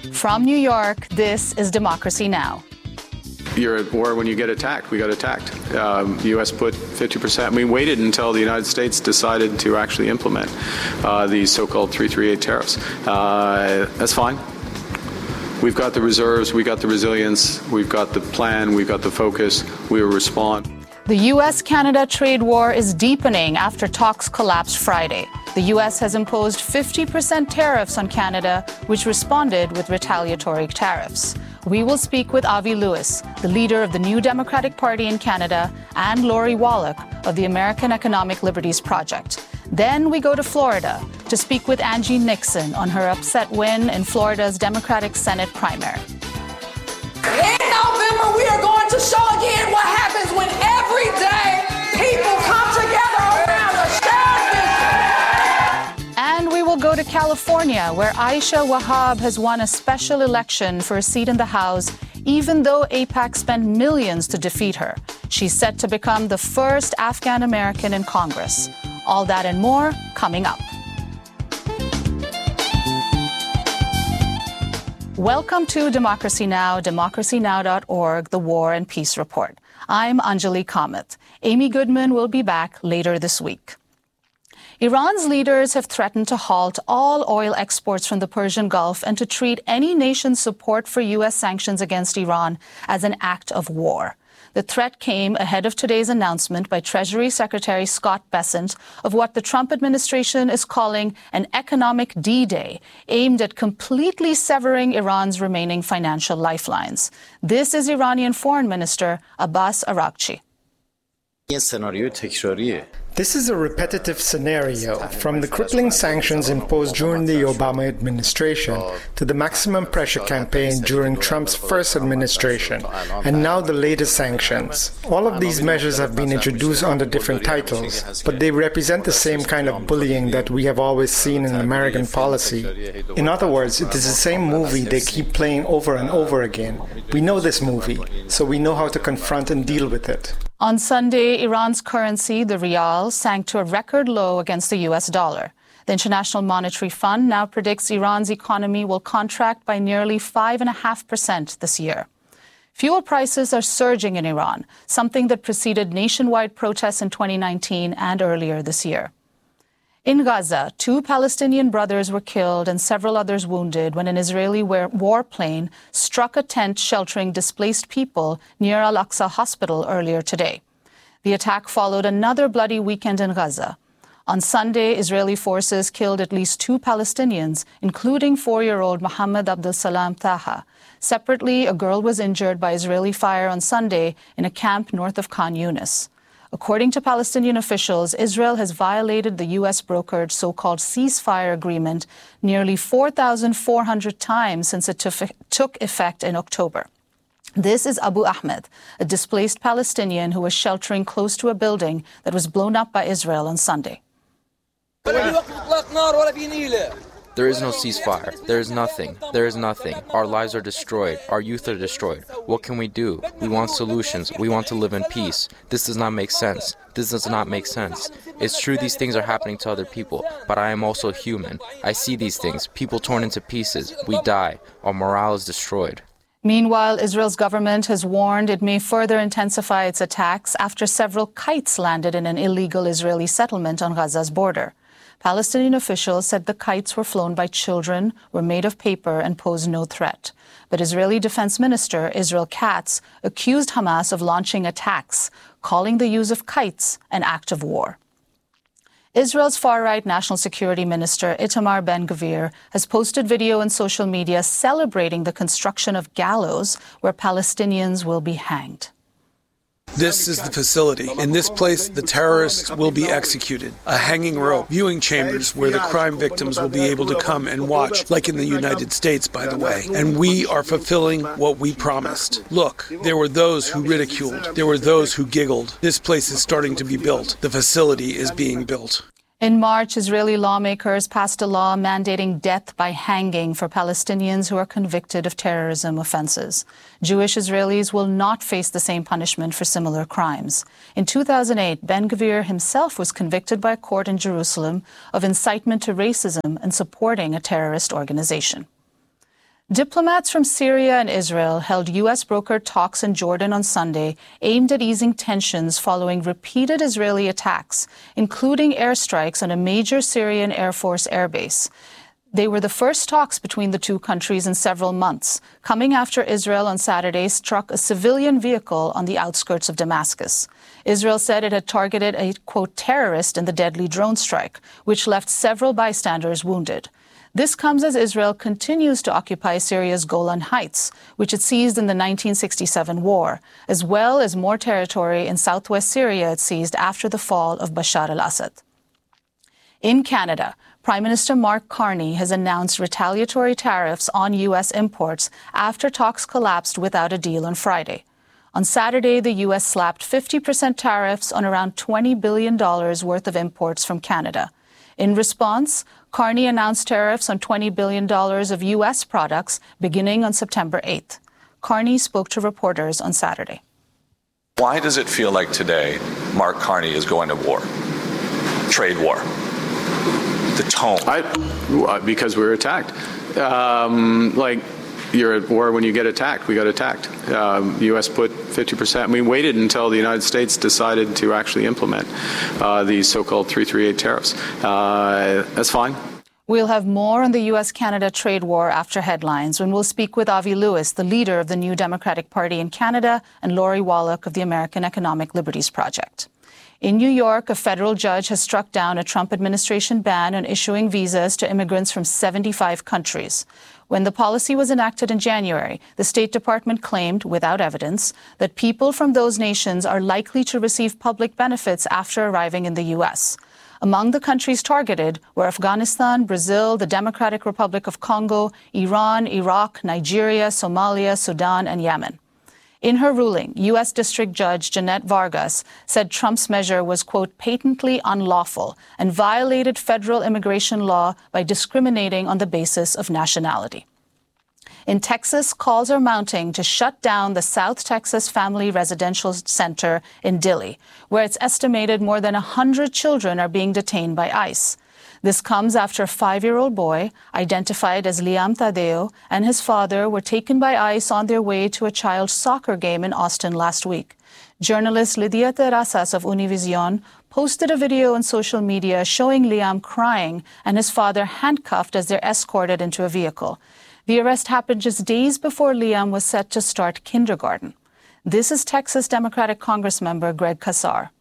From New York, this is Democracy Now! You're at war when you get attacked. We got attacked. The U.S. put 50%. We waited until the United States decided to actually implement these so-called 338 tariffs. That's fine. We've got the reserves. We got the resilience. We've got the plan. We've got the focus. We will respond. The U.S.-Canada trade war is deepening after talks collapsed Friday. The U.S. has imposed 50% tariffs on Canada, which responded with retaliatory tariffs. We will speak with Avi Lewis, the leader of the New Democratic Party in Canada, and Lori Wallach of the American Economic Liberties Project. Then we go to Florida to speak with Angie Nixon on her upset win in Florida's Democratic Senate primary. In November, we are going to show again what happens when every day people come together around a shared vision. And we will go to California, where Aisha Wahab has won a special election for a seat in the House, even though AIPAC spent millions to defeat her. She's set to become the first Afghan American in Congress. All that and more coming up. Welcome to Democracy Now!, democracynow.org, the War and Peace Report. I'm Anjali Kamath. Amy Goodman will be back later this week. Iran's leaders have threatened to halt all oil exports from the Persian Gulf and to treat any nation's support for U.S. sanctions against Iran as an act of war. The threat came ahead of today's announcement by Treasury Secretary Scott Bessent of what the Trump administration is calling an economic D-Day, aimed at completely severing Iran's remaining financial lifelines. This is Iranian Foreign Minister Abbas Araghchi. This is a repetitive scenario, from the crippling sanctions imposed during the Obama administration to the maximum pressure campaign during Trump's first administration, and now the latest sanctions. All of these measures have been introduced under different titles, but they represent the same kind of bullying that we have always seen in American policy. In other words, it is the same movie they keep playing over and over again. We know this movie, so we know how to confront and deal with it. On Sunday, Iran's currency, the rial, sank to a record low against the U.S. dollar. The International Monetary Fund now predicts Iran's economy will contract by nearly 5.5% this year. Fuel prices are surging in Iran, something that preceded nationwide protests in 2019 and earlier this year. In Gaza, 2 Palestinian brothers were killed and several others wounded when an Israeli warplane struck a tent sheltering displaced people near Al-Aqsa Hospital earlier today. The attack followed another bloody weekend in Gaza. On Sunday, Israeli forces killed at least 2 Palestinians, including 4-year-old Mohammed Abdel Salam Taha. Separately, a girl was injured by Israeli fire on Sunday in a camp north of Khan Yunis. According to Palestinian officials, Israel has violated the U.S.-brokered so-called ceasefire agreement nearly 4,400 times since it took effect in October. This is Abu Ahmed, a displaced Palestinian who was sheltering close to a building that was blown up by Israel on Sunday. There is no ceasefire. There is nothing. There is nothing. Our lives are destroyed. Our youth are destroyed. What can we do? We want solutions. We want to live in peace. This does not make sense. This does not make sense. It's true these things are happening to other people, but I am also human. I see these things. People torn into pieces. We die. Our morale is destroyed. Meanwhile, Israel's government has warned it may further intensify its attacks after several kites landed in an illegal Israeli settlement on Gaza's border. Palestinian officials said the kites were flown by children, were made of paper, and posed no threat. But Israeli Defense Minister Israel Katz accused Hamas of launching attacks, calling the use of kites an act of war. Israel's far-right National Security Minister Itamar Ben-Gvir has posted video on social media celebrating the construction of gallows where Palestinians will be hanged. This is the facility. In this place, the terrorists will be executed. A hanging rope, viewing chambers where the crime victims will be able to come and watch, like in the United States, by the way. And we are fulfilling what we promised. Look, there were those who ridiculed. There were those who giggled. This place is starting to be built. The facility is being built. In March, Israeli lawmakers passed a law mandating death by hanging for Palestinians who are convicted of terrorism offenses. Jewish Israelis will not face the same punishment for similar crimes. In 2008, Ben-Gvir himself was convicted by a court in Jerusalem of incitement to racism and supporting a terrorist organization. Diplomats from Syria and Israel held U.S.-brokered talks in Jordan on Sunday aimed at easing tensions following repeated Israeli attacks, including airstrikes on a major Syrian Air Force airbase. They were the first talks between the two countries in several months, coming after Israel on Saturday struck a civilian vehicle on the outskirts of Damascus. Israel said it had targeted a, quote, terrorist in the deadly drone strike, which left several bystanders wounded. This comes as Israel continues to occupy Syria's Golan Heights, which it seized in the 1967 war, as well as more territory in southwest Syria it seized after the fall of Bashar al-Assad. In Canada, Prime Minister Mark Carney has announced retaliatory tariffs on U.S. imports after talks collapsed without a deal on Friday. On Saturday, the U.S. slapped 50% tariffs on around $20 billion worth of imports from Canada. In response, Carney announced tariffs on $20 billion of U.S. products beginning on September 8th. Carney spoke to reporters on Saturday. Why does it feel like today Mark Carney is going to war? Trade war. The tone. Because we were attacked. You're at war when you get attacked. We got attacked. U.S. put 50%. We waited until the United States decided to actually implement these so-called 338 tariffs. That's fine. We'll have more on the U.S.-Canada trade war after headlines when we'll speak with Avi Lewis, the leader of the New Democratic Party in Canada, and Lori Wallach of the American Economic Liberties Project. In New York, a federal judge has struck down a Trump administration ban on issuing visas to immigrants from 75 countries. When the policy was enacted in January, the State Department claimed, without evidence, that people from those nations are likely to receive public benefits after arriving in the U.S. Among the countries targeted were Afghanistan, Brazil, the Democratic Republic of Congo, Iran, Iraq, Nigeria, Somalia, Sudan, and Yemen. In her ruling, U.S. District Judge Jeanette Vargas said Trump's measure was, quote, patently unlawful and violated federal immigration law by discriminating on the basis of nationality. In Texas, calls are mounting to shut down the South Texas Family Residential Center in Dilley, where it's estimated more than 100 children are being detained by ICE. This comes after a 5-year-old boy, identified as Liam Thadeo, and his father were taken by ICE on their way to a child's soccer game in Austin last week. Journalist Lydia Terrazas of Univision posted a video on social media showing Liam crying and his father handcuffed as they're escorted into a vehicle. The arrest happened just days before Liam was set to start kindergarten. This is Texas Democratic Congressmember Greg Casar.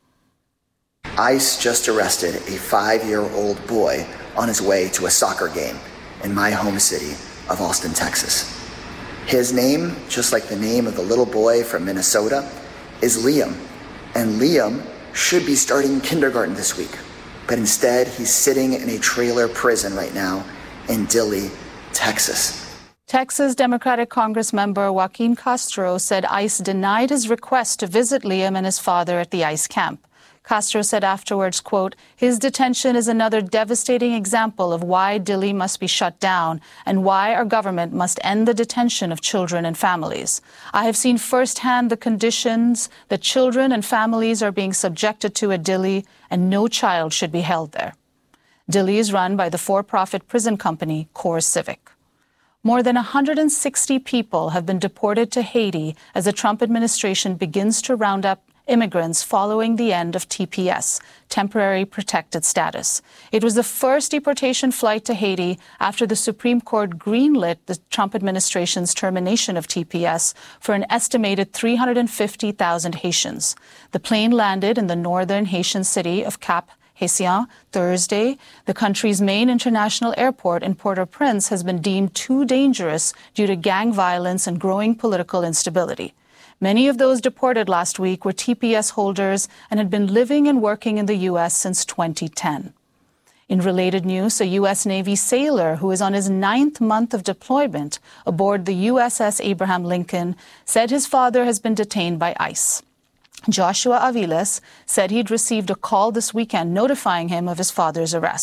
ICE just arrested a 5-year-old boy on his way to a soccer game in my home city of Austin, Texas. His name, just like the name of the little boy from Minnesota, is Liam. And Liam should be starting kindergarten this week. But instead, he's sitting in a trailer prison right now in Dilley, Texas. Texas Democratic Congressmember Joaquin Castro said ICE denied his request to visit Liam and his father at the ICE camp. Castro said afterwards, quote, his detention is another devastating example of why Dilley must be shut down and why our government must end the detention of children and families. I have seen firsthand the conditions that children and families are being subjected to at Dilley, and no child should be held there. Dilley is run by the for-profit prison company CoreCivic. More than 160 people have been deported to Haiti as the Trump administration begins to round up immigrants following the end of TPS, temporary protected status. It was the first deportation flight to Haiti after the Supreme Court greenlit the Trump administration's termination of TPS for an estimated 350,000 Haitians. The plane landed in the northern Haitian city of Cap-Haïtien Thursday. The country's main international airport in Port-au-Prince has been deemed too dangerous due to gang violence and growing political instability. Many of those deported last week were TPS holders and had been living and working in the U.S. since 2010. In related news, a U.S. Navy sailor who is on his 9th month of deployment aboard the USS Abraham Lincoln said his father has been detained by ICE. Joshua Aviles said he'd received a call this weekend notifying him of his father's arrest.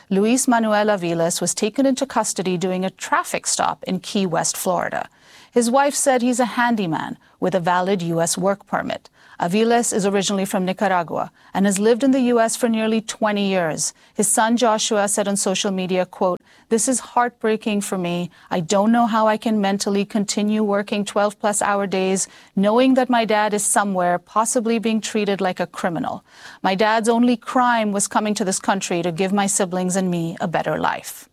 Luis Manuel Aviles was taken into custody during a traffic stop in Key West, Florida. His wife said he's a handyman with a valid U.S. work permit. Aviles is originally from Nicaragua and has lived in the U.S. for nearly 20 years. His son Joshua said on social media, quote, "This is heartbreaking for me. I don't know how I can mentally continue working 12-plus-hour days, knowing that my dad is somewhere, possibly being treated like a criminal. My dad's only crime was coming to this country to give my siblings and me a better life."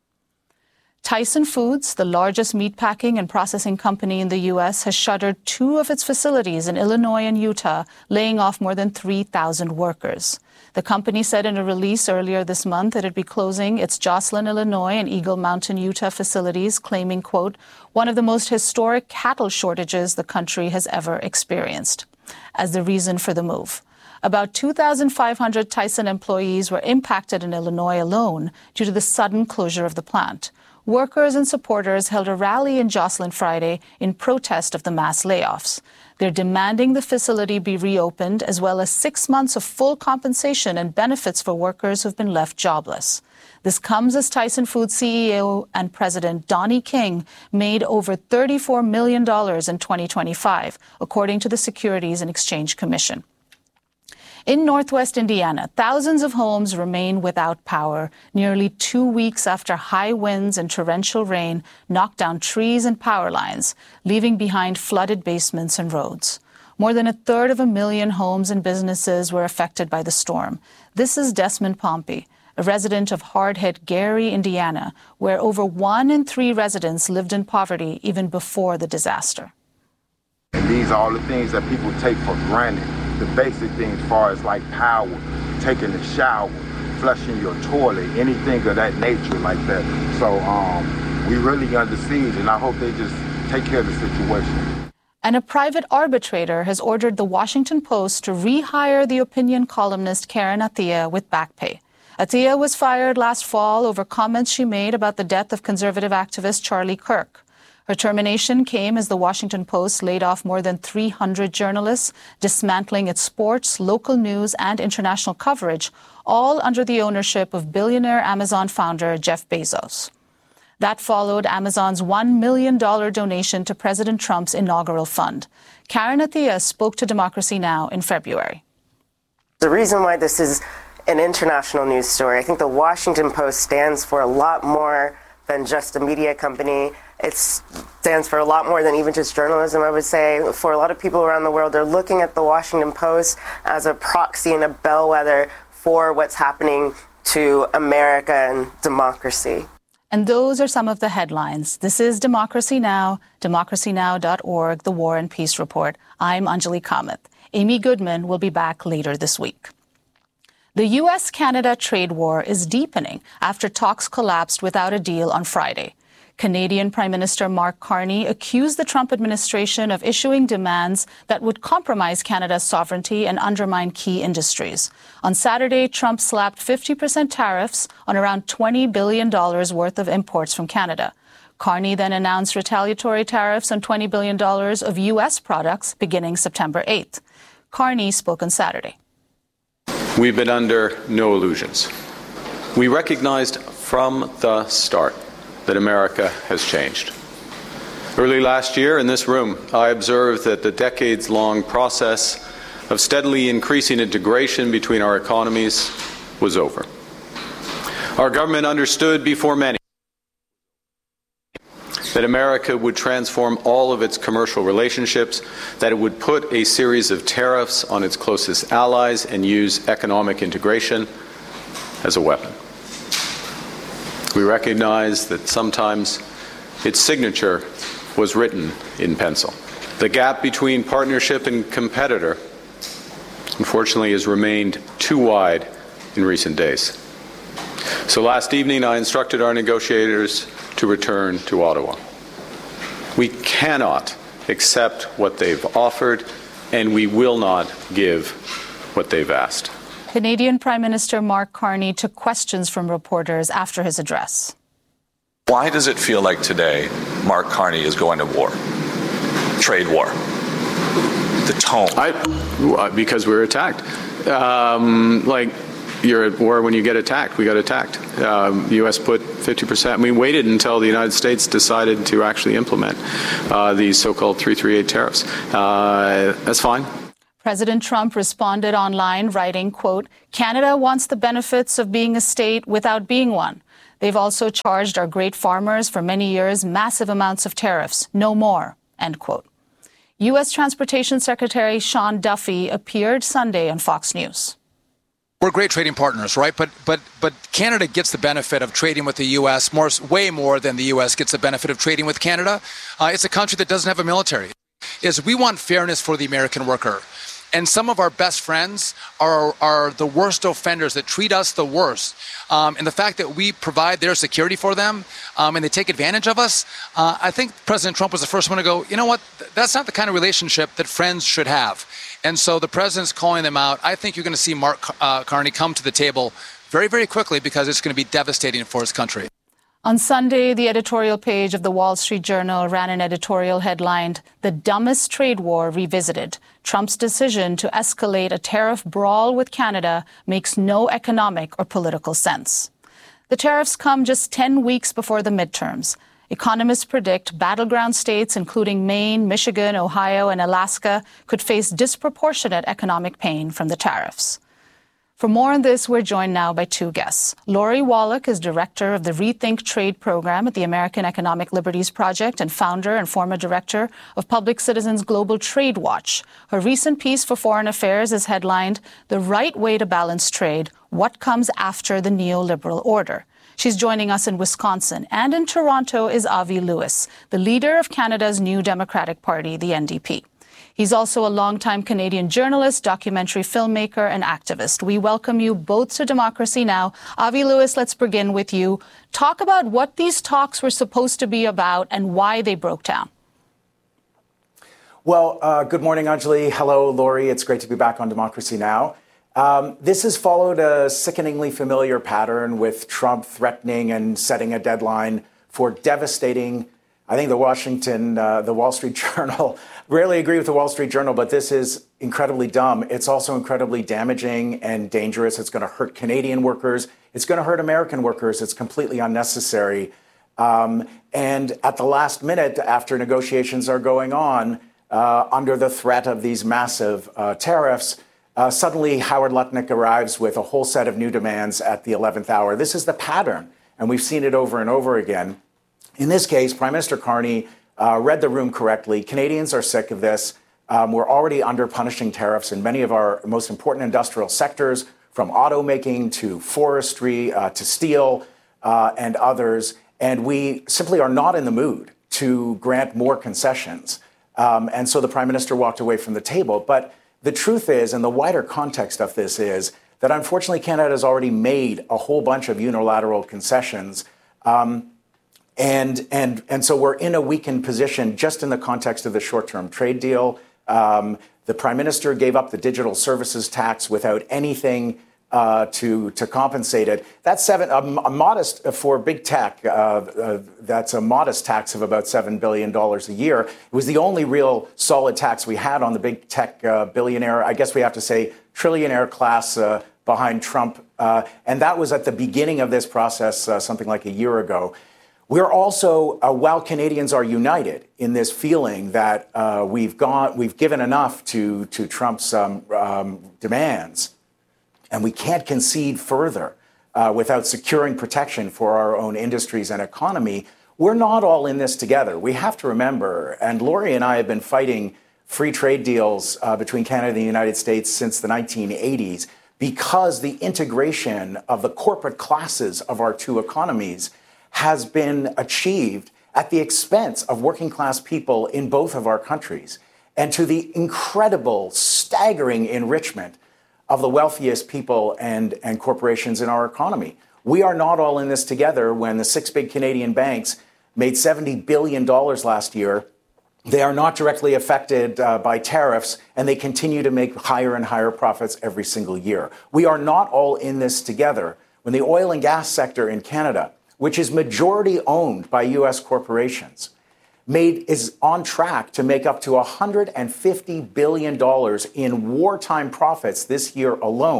Tyson Foods, the largest meatpacking and processing company in the U.S., has shuttered 2 of its facilities in Illinois and Utah, laying off more than 3,000 workers. The company said in a release earlier this month that it'd be closing its Joslyn, Illinois and Eagle Mountain, Utah facilities, claiming, quote, "one of the most historic cattle shortages the country has ever experienced," as the reason for the move. About 2,500 Tyson employees were impacted in Illinois alone due to the sudden closure of the plant. Workers and supporters held a rally in Joslyn Friday in protest of the mass layoffs. They're demanding the facility be reopened, as well as 6 months of full compensation and benefits for workers who've been left jobless. This comes as Tyson Foods CEO and President Donnie King made over $34 million in 2025, according to the Securities and Exchange Commission. In northwest Indiana, thousands of homes remain without power nearly 2 weeks after high winds and torrential rain knocked down trees and power lines, leaving behind flooded basements and roads. More than 1/3 homes and businesses were affected by the storm. This is Desmond Pompey, a resident of hard-hit Gary, Indiana, where over 1 in 3 residents lived in poverty even before the disaster. And these are all the things that people take for granted. The basic things as far as like power, taking a shower, flushing your toilet, anything of that nature like that. So we really under siege, and I hope they just take care of the situation. And a private arbitrator has ordered the Washington Post to rehire the opinion columnist Karen Attiah with back pay. Attiah was fired last fall over comments she made about the death of conservative activist Charlie Kirk. Her termination came as the Washington Post laid off more than 300 journalists, dismantling its sports, local news, and international coverage, all under the ownership of billionaire Amazon founder Jeff Bezos. That followed Amazon's $1 million donation to President Trump's inaugural fund. Karen Attiah spoke to Democracy Now! In February. The reason why this is an international news story, I think the Washington Post stands for a lot more than just a media company. It stands for a lot more than even just journalism, I would say. For a lot of people around the world, they're looking at the Washington Post as a proxy and a bellwether for what's happening to America and democracy. And those are some of the headlines. This is Democracy Now!, democracynow.org, the War and Peace Report. I'm Anjali Kamath. Amy Goodman will be back later this week. The U.S.-Canada trade war is deepening after talks collapsed without a deal on Friday. Canadian Prime Minister Mark Carney accused the Trump administration of issuing demands that would compromise Canada's sovereignty and undermine key industries. On Saturday, Trump slapped 50% tariffs on around $20 billion worth of imports from Canada. Carney then announced retaliatory tariffs on $20 billion of U.S. products beginning September 8th. Carney spoke on Saturday. We've been under no illusions. We recognized from the start that America has changed. Early last year in this room, I observed that the decades-long process of steadily increasing integration between our economies was over. Our government understood before many that America would transform all of its commercial relationships, that it would put a series of tariffs on its closest allies and use economic integration as a weapon. We recognize that sometimes its signature was written in pencil. The gap between partnership and competitor, unfortunately, has remained too wide in recent days. So last evening, I instructed our negotiators to return to Ottawa. We cannot accept what they've offered, and we will not give what they've asked. Canadian Prime Minister Mark Carney took questions from reporters after his address. Why does it feel like today Mark Carney is going to war? Trade war. The tone. Because we were attacked. you're at war when you get attacked. We got attacked. The U.S. put 50%. We waited until the United States decided to actually implement these so-called 338 tariffs. That's fine. President Trump responded online, writing, quote, "Canada wants the benefits of being a state without being one. They've also charged our great farmers for many years massive amounts of tariffs. No more," end quote. U.S. Transportation Secretary Sean Duffy appeared Sunday on Fox News. We're great trading partners, right? But Canada gets the benefit of trading with the U.S. way more than the U.S. gets the benefit of trading with Canada. It's a country that doesn't have a military. We want fairness for the American worker. And some of our best friends are the worst offenders that treat us the worst. And the fact that we provide their security for them and they take advantage of us, I think President Trump was the first one to go, you know what, that's not the kind of relationship that friends should have. And so the president's calling them out. I think you're going to see Mark Carney come to the table very, very quickly because it's going to be devastating for his country. On Sunday, the editorial page of the Wall Street Journal ran an editorial headlined, "The Dumbest Trade War Revisited. Trump's decision to escalate a tariff brawl with Canada makes no economic or political sense." The tariffs come just 10 weeks before the midterms. Economists predict battleground states, including Maine, Michigan, Ohio, and Alaska, could face disproportionate economic pain from the tariffs. For more on this, we're joined now by two guests. Lori Wallach is director of the Rethink Trade program at the American Economic Liberties Project and founder and former director of Public Citizens Global Trade Watch. Her recent piece for Foreign Affairs is headlined, "The Right Way to Balance Trade, What Comes After the Neoliberal Order." She's joining us in Wisconsin. And in Toronto is Avi Lewis, the leader of Canada's New Democratic Party, the NDP. He's also a longtime Canadian journalist, documentary filmmaker, and activist. We welcome you both to Democracy Now! Avi Lewis, let's begin with you. Talk about what these talks were supposed to be about and why they broke down. Well, good morning, Anjali. Hello, Lori. It's great to be back on Democracy Now! This has followed a sickeningly familiar pattern with Trump threatening and setting a deadline for devastating. I think the Wall Street Journal, rarely agree with the Wall Street Journal, but this is incredibly dumb. It's also incredibly damaging and dangerous. It's going to hurt Canadian workers. It's going to hurt American workers. It's completely unnecessary. And at the last minute, after negotiations are going on, under the threat of these massive tariffs, suddenly Howard Lutnick arrives with a whole set of new demands at the 11th hour. This is the pattern, and we've seen it over and over again. In this case, Prime Minister Carney read the room correctly. Canadians are sick of this. We're already under punishing tariffs in many of our most important industrial sectors, from automaking to forestry to steel and others. And we simply are not in the mood to grant more concessions. And so the Prime Minister walked away from the table. But the truth is, and the wider context of this is, that unfortunately Canada has already made a whole bunch of unilateral concessions. And so we're in a weakened position just in the context of the short-term trade deal. The Prime Minister gave up the digital services tax without anything to compensate it. That's a modest for big tech. That's a modest tax of about $7 billion a year. It was the only real solid tax we had on the big tech billionaire. I guess we have to say trillionaire class behind Trump. And that was at the beginning of this process, something like a year ago. We're also, while Canadians are united in this feeling that we've given enough to Trump's demands, and we can't concede further without securing protection for our own industries and economy, we're not all in this together. We have to remember, and Lori and I have been fighting free trade deals between Canada and the United States since the 1980s because the integration of the corporate classes of our two economies has been achieved at the expense of working class people in both of our countries and to the incredible, staggering enrichment of the wealthiest people and corporations in our economy. We are not all in this together. When the six big Canadian banks made $70 billion last year, they are not directly affected by tariffs, and they continue to make higher and higher profits every single year. We are not all in this together when the oil and gas sector in Canada, which is majority owned by U.S. corporations, is on track to make up to $150 billion in wartime profits this year alone,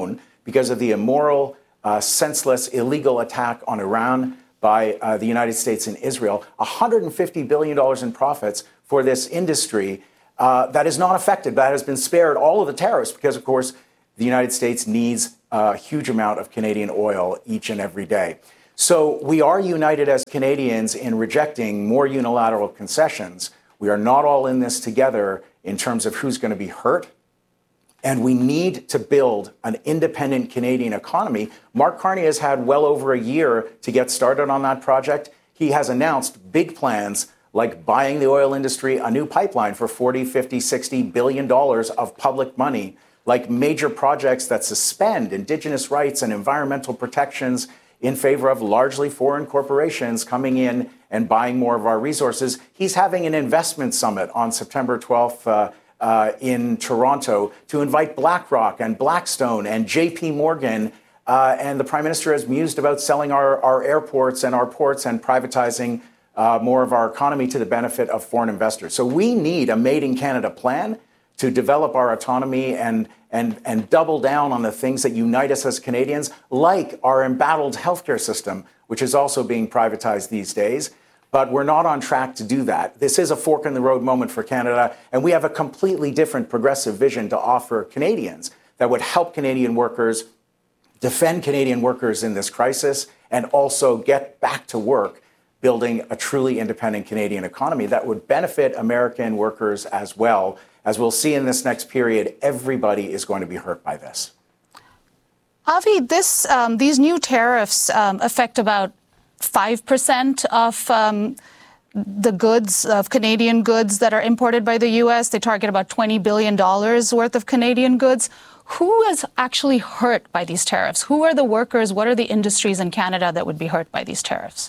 because of the immoral, senseless, illegal attack on Iran by the United States and Israel. $150 billion in profits for this industry that is not affected, that has been spared all of the tariffs because, of course, the United States needs a huge amount of Canadian oil each and every day. So we are united as Canadians in rejecting more unilateral concessions. We are not all in this together in terms of who's going to be hurt. And we need to build an independent Canadian economy. Mark Carney has had well over a year to get started on that project. He has announced big plans like buying the oil industry a new pipeline for $40, $50, $60 billion of public money, like major projects that suspend Indigenous rights and environmental protections in favor of largely foreign corporations coming in and buying more of our resources. He's having an investment summit on September 12th in Toronto to invite BlackRock and Blackstone and JP Morgan. And the Prime Minister has mused about selling our airports and our ports and privatizing more of our economy to the benefit of foreign investors. So we need a Made in Canada plan to develop our autonomy and double down on the things that unite us as Canadians, like our embattled healthcare system, which is also being privatized these days. But we're not on track to do that. This is a fork in the road moment for Canada, and we have a completely different progressive vision to offer Canadians that would help Canadian workers, defend Canadian workers in this crisis, and also get back to work building a truly independent Canadian economy that would benefit American workers as well. As we'll see in this next period, everybody is going to be hurt by this. Avi, these new tariffs affect about 5% of the goods, of Canadian goods that are imported by the U.S. They target about $20 billion worth of Canadian goods. Who is actually hurt by these tariffs? Who are the workers? What are the industries in Canada that would be hurt by these tariffs?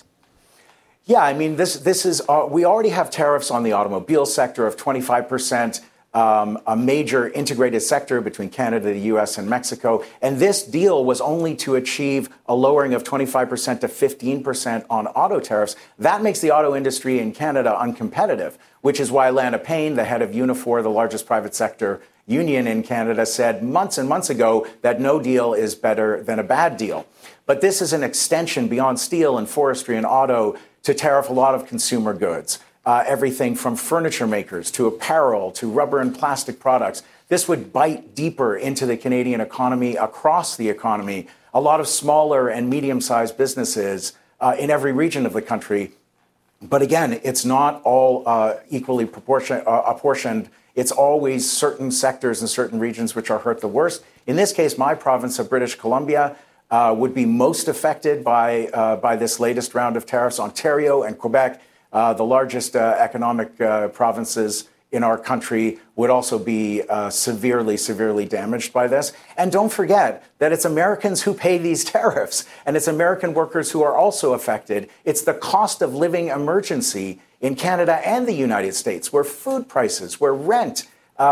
Yeah, I mean, this is we already have tariffs on the automobile sector of 25%. A major integrated sector between Canada, the U.S., and Mexico. And this deal was only to achieve a lowering of 25% to 15% on auto tariffs. That makes the auto industry in Canada uncompetitive, which is why Lana Payne, the head of Unifor, the largest private sector union in Canada, said months and months ago that no deal is better than a bad deal. But this is an extension beyond steel and forestry and auto to tariff a lot of consumer goods. Everything from furniture makers to apparel to rubber and plastic products. This would bite deeper into the Canadian economy, across the economy. A lot of smaller and medium-sized businesses in every region of the country. But again, it's not all equally apportioned. It's always certain sectors and certain regions which are hurt the worst. In this case, my province of British Columbia would be most affected by this latest round of tariffs. Ontario and Quebec, the largest economic provinces in our country, would also be severely damaged by this. And don't forget that it's Americans who pay these tariffs, and it's American workers who are also affected. It's the cost of living emergency in Canada and the United States, where food prices, where rent,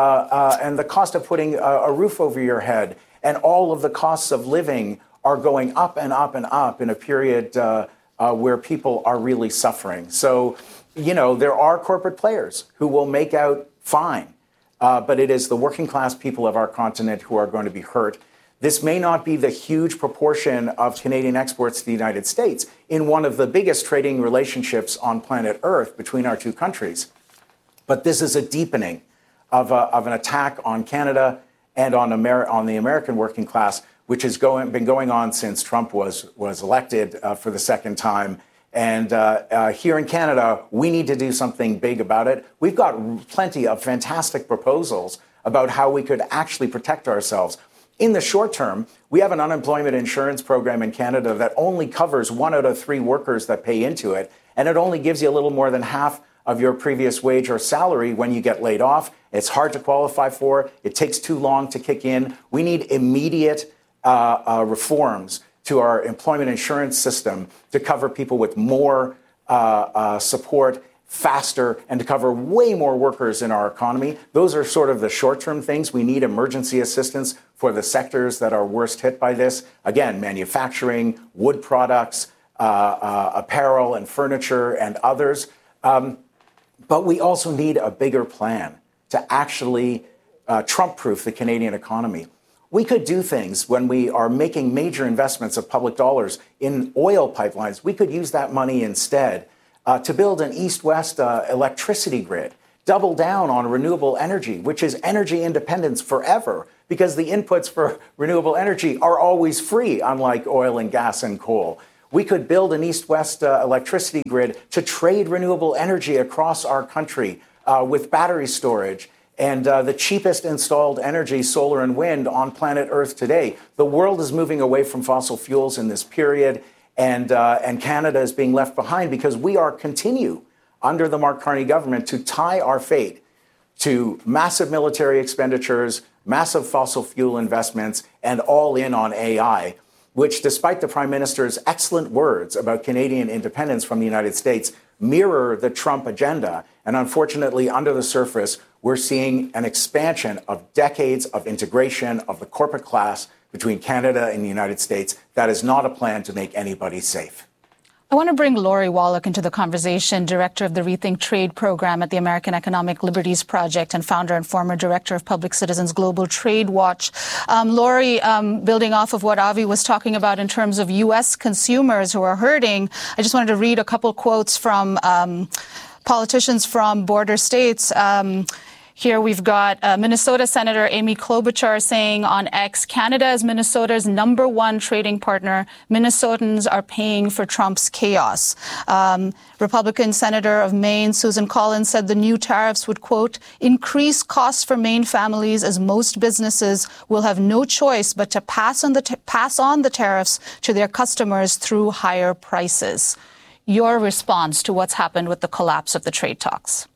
and the cost of putting a roof over your head, and all of the costs of living are going up and up and up in a period where people are really suffering. So, you know, there are corporate players who will make out fine, but it is the working class people of our continent who are going to be hurt. This may not be the huge proportion of Canadian exports to the United States in one of the biggest trading relationships on planet Earth between our two countries, but this is a deepening of an attack on Canada and on the American working class, which has been going on since Trump was elected for the second time. And here in Canada, we need to do something big about it. We've got plenty of fantastic proposals about how we could actually protect ourselves. In the short term, we have an unemployment insurance program in Canada that only covers 1 out of 3 workers that pay into it, and it only gives you a little more than half of your previous wage or salary when you get laid off. It's hard to qualify for. It takes too long to kick in. We need immediate reforms to our employment insurance system to cover people with more support faster and to cover way more workers in our economy. Those are sort of the short-term things. We need emergency assistance for the sectors that are worst hit by this. Again, manufacturing, wood products, apparel and furniture and others. But we also need a bigger plan to actually Trump-proof the Canadian economy. We could do things when we are making major investments of public dollars in oil pipelines. We could use that money instead to build an east-west electricity grid, double down on renewable energy, which is energy independence forever, because the inputs for renewable energy are always free, unlike oil and gas and coal. We could build an east-west electricity grid to trade renewable energy across our country with battery storage and the cheapest installed energy, solar and wind, on planet Earth today. The world is moving away from fossil fuels in this period, and Canada is being left behind because we continue under the Mark Carney government to tie our fate to massive military expenditures, massive fossil fuel investments, and all in on AI, which, despite the Prime Minister's excellent words about Canadian independence from the United States, mirror the Trump agenda. And unfortunately, under the surface, we're seeing an expansion of decades of integration of the corporate class between Canada and the United States. That is not a plan to make anybody safe. I want to bring Lori Wallach into the conversation, director of the Rethink Trade program at the American Economic Liberties Project and founder and former director of Public Citizens Global Trade Watch. Lori, building off of what Avi was talking about in terms of U.S. consumers who are hurting, I just wanted to read a couple quotes from politicians from border states. Here we've got Minnesota Senator Amy Klobuchar saying on X, Canada is Minnesota's #1 trading partner. Minnesotans are paying for Trump's chaos. Republican Senator of Maine, Susan Collins, said the new tariffs would, quote, increase costs for Maine families as most businesses will have no choice but to pass on the tariffs to their customers through higher prices. Your response to what's happened with the collapse of the trade talks?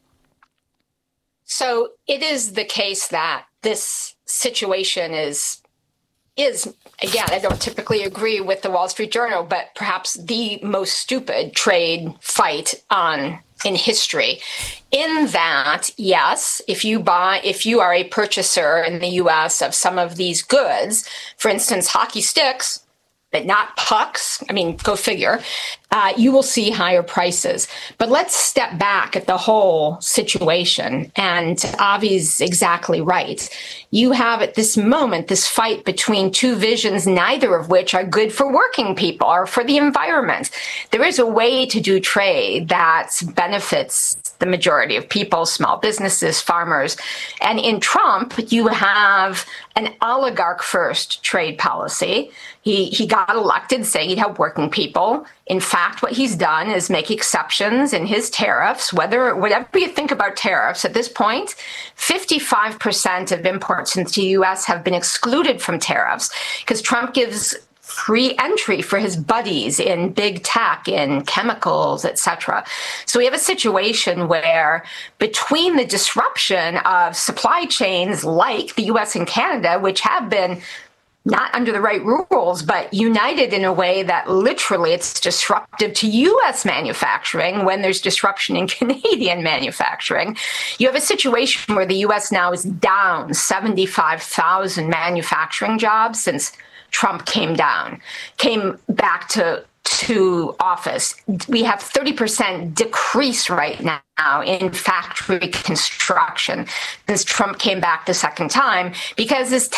So it is the case that this situation is again, I don't typically agree with the Wall Street Journal, but perhaps the most stupid trade fight in history. In that, yes, if you are a purchaser in the U.S. of some of these goods, for instance, hockey sticks, but not pucks, I mean, go figure, you will see higher prices. But let's step back at the whole situation. And Avi's exactly right. You have at this moment this fight between two visions, neither of which are good for working people or for the environment. There is a way to do trade that benefits the majority of people, small businesses, farmers. And in Trump, you have an oligarch-first trade policy. He got elected saying he'd help working people. In fact, what he's done is make exceptions in his tariffs, whatever you think about tariffs at this point, 55% of imports into the U.S. have been excluded from tariffs because Trump gives free entry for his buddies in big tech, in chemicals, et cetera. So we have a situation where between the disruption of supply chains like the U.S. and Canada, which have been not under the right rules, but united in a way that literally it's disruptive to U.S. manufacturing when there's disruption in Canadian manufacturing. You have a situation where the U.S. now is down 75,000 manufacturing jobs since Trump came back to office. We have 30% decrease right now in factory construction since Trump came back the second time because the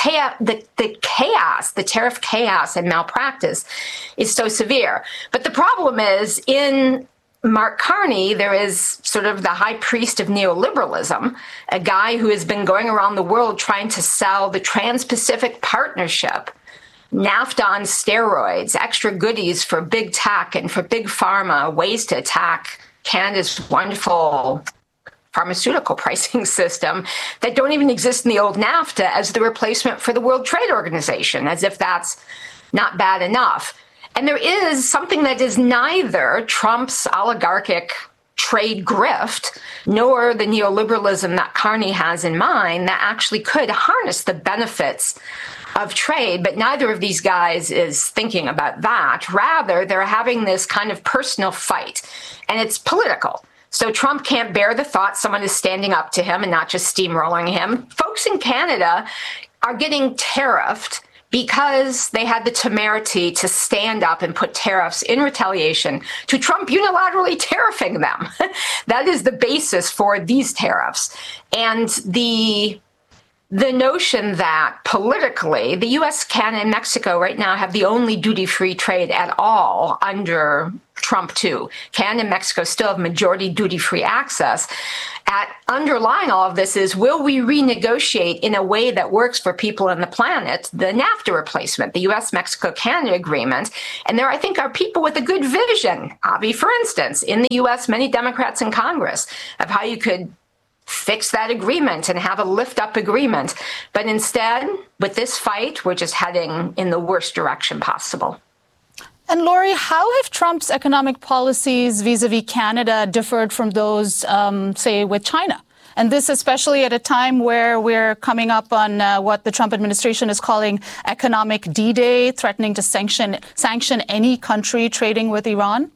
tariff chaos and malpractice is so severe. But the problem is in Mark Carney, there is sort of the high priest of neoliberalism, a guy who has been going around the world trying to sell the Trans-Pacific Partnership, NAFTA on steroids, extra goodies for big tech and for big pharma, ways to attack Canada's wonderful pharmaceutical pricing system that don't even exist in the old NAFTA as the replacement for the World Trade Organization, as if that's not bad enough. And there is something that is neither Trump's oligarchic trade grift nor the neoliberalism that Carney has in mind that actually could harness the benefits of trade, but neither of these guys is thinking about that. Rather, they're having this kind of personal fight, and it's political. So Trump can't bear the thought someone is standing up to him and not just steamrolling him. Folks in Canada are getting tariffed because they had the temerity to stand up and put tariffs in retaliation to Trump unilaterally tariffing them. That is the basis for these tariffs. And the the notion that politically, the U.S., Canada, and Mexico right now have the only duty-free trade at all under Trump 2. Canada and Mexico still have majority duty-free access. Underlying all of this is, will we renegotiate in a way that works for people on the planet the NAFTA replacement, the U.S., Mexico, Canada agreement? And there, I think, are people with a good vision, Avi, for instance, in the U.S., many Democrats in Congress, of how you could fix that agreement and have a lift-up agreement. But instead, with this fight, we're just heading in the worst direction possible. And Lori, how have Trump's economic policies vis-a-vis Canada differed from those, say, with China? And this especially at a time where we're coming up on what the Trump administration is calling economic D-Day, threatening to sanction any country trading with Iran?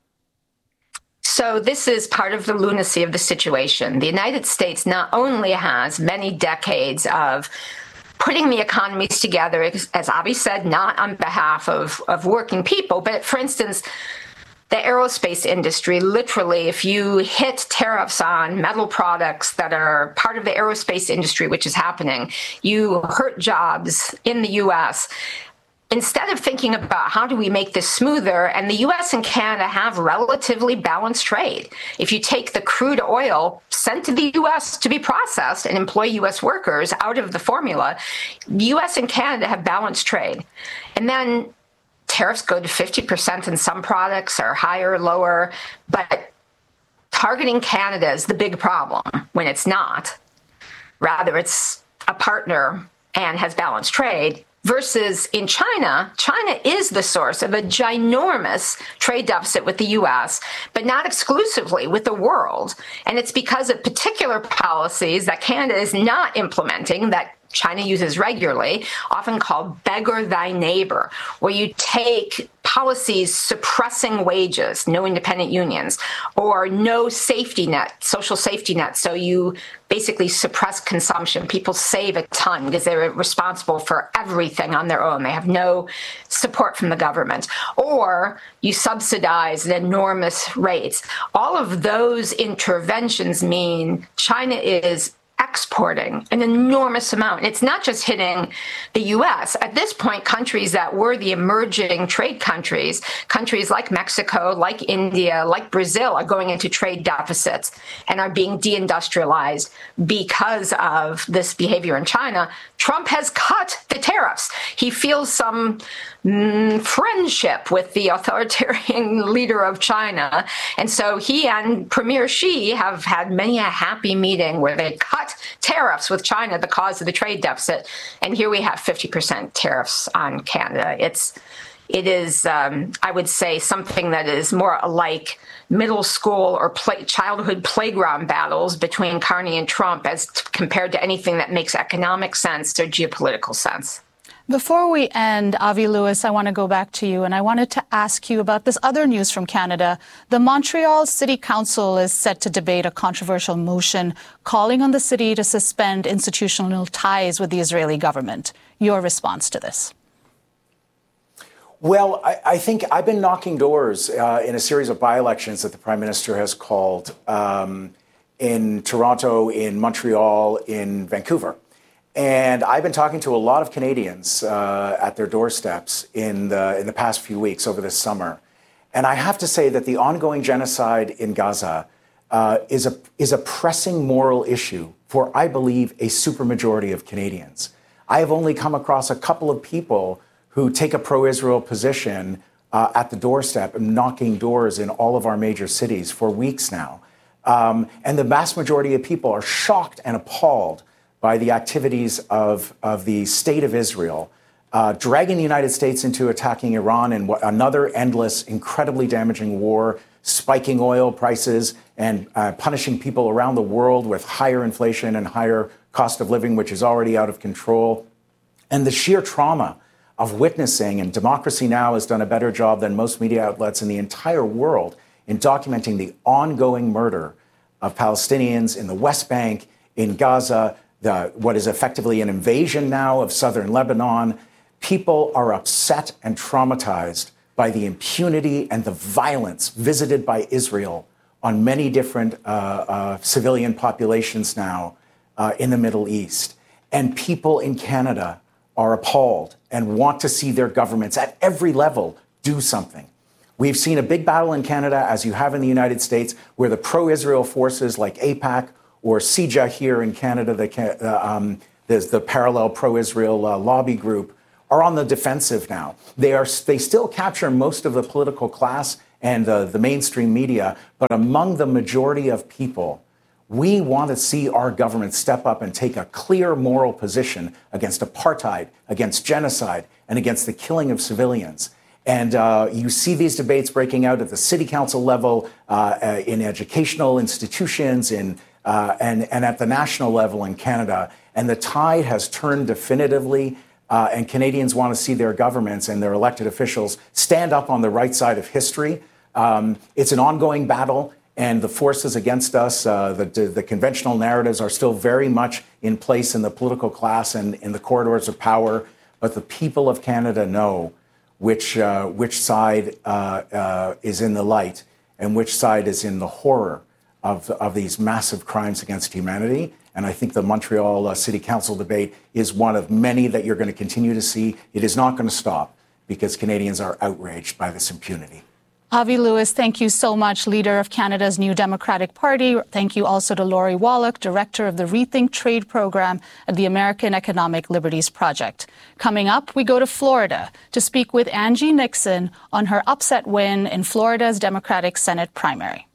So this is part of the lunacy of the situation. The United States not only has many decades of putting the economies together, as Avi said, not on behalf of working people, but for instance, the aerospace industry, literally, if you hit tariffs on metal products that are part of the aerospace industry, which is happening, you hurt jobs in the U.S. Instead of thinking about how do we make this smoother, and the U.S. and Canada have relatively balanced trade. If you take the crude oil sent to the U.S. to be processed and employ U.S. workers out of the formula, the U.S. and Canada have balanced trade. And then tariffs go to 50% in some products or higher or lower, but targeting Canada is the big problem when it's not. Rather, it's a partner and has balanced trade. Versus in China, China is the source of a ginormous trade deficit with the U.S., but not exclusively with the world. And it's because of particular policies that Canada is not implementing that China uses regularly, often called beggar thy neighbor, where you take policies suppressing wages, no independent unions, or no safety net, social safety net. So you basically suppress consumption. People save a ton because they're responsible for everything on their own. They have no support from the government. Or you subsidize at enormous rates. All of those interventions mean China is exporting an enormous amount. It's not just hitting the U.S. At this point, countries that were the emerging trade countries, countries like Mexico, like India, like Brazil, are going into trade deficits and are being deindustrialized because of this behavior in China. Trump has cut the tariffs. He feels some friendship with the authoritarian leader of China. And so he and Premier Xi have had many a happy meeting where they cut tariffs with China, the cause of the trade deficit. And here we have 50% tariffs on Canada. It is, I would say, something that is more like middle school or childhood playground battles between Carney and Trump as compared to anything that makes economic sense or geopolitical sense. Before we end, Avi Lewis, I want to go back to you, and I wanted to ask you about this other news from Canada. The Montreal City Council is set to debate a controversial motion calling on the city to suspend institutional ties with the Israeli government. Your response to this? Well, I think I've been knocking doors in a series of by-elections that the Prime Minister has called in Toronto, in Montreal, in Vancouver. And I've been talking to a lot of Canadians at their doorsteps in the past few weeks over this summer. And I have to say that the ongoing genocide in Gaza is a pressing moral issue for, I believe, a supermajority of Canadians. I have only come across a couple of people who take a pro-Israel position at the doorstep and knocking doors in all of our major cities for weeks now. And the vast majority of people are shocked and appalled by the activities of the state of Israel, dragging the United States into attacking Iran in another endless, incredibly damaging war, spiking oil prices and punishing people around the world with higher inflation and higher cost of living, which is already out of control. And the sheer trauma of witnessing, and Democracy Now! Has done a better job than most media outlets in the entire world in documenting the ongoing murder of Palestinians in the West Bank, in Gaza, what is effectively an invasion now of southern Lebanon. People are upset and traumatized by the impunity and the violence visited by Israel on many different civilian populations now in the Middle East. And people in Canada are appalled and want to see their governments at every level do something. We've seen a big battle in Canada, as you have in the United States, where the pro-Israel forces like AIPAC or CIJA here in Canada, there's the parallel pro-Israel lobby group, are on the defensive now. They still capture most of the political class and the mainstream media, but among the majority of people, we want to see our government step up and take a clear moral position against apartheid, against genocide, and against the killing of civilians. And you see these debates breaking out at the city council level, in educational institutions, and at the national level in Canada. And the tide has turned definitively, and Canadians want to see their governments and their elected officials stand up on the right side of history. It's an ongoing battle. And the forces against us, the conventional narratives are still very much in place in the political class and in the corridors of power. But the people of Canada know which side is in the light and which side is in the horror of these massive crimes against humanity. And I think the Montreal City Council debate is one of many that you're going to continue to see. It is not going to stop because Canadians are outraged by this impunity. Avi Lewis, thank you so much, leader of Canada's New Democratic Party. Thank you also to Lori Wallach, director of the Rethink Trade program at the American Economic Liberties Project. Coming up, we go to Florida to speak with Angie Nixon on her upset win in Florida's Democratic Senate primary.